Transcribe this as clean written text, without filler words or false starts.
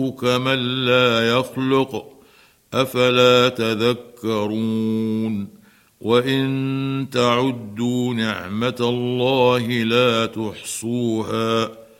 كمن لا يخلق أفلا تذكرون وإن تعدوا نعمة الله لا تحصوها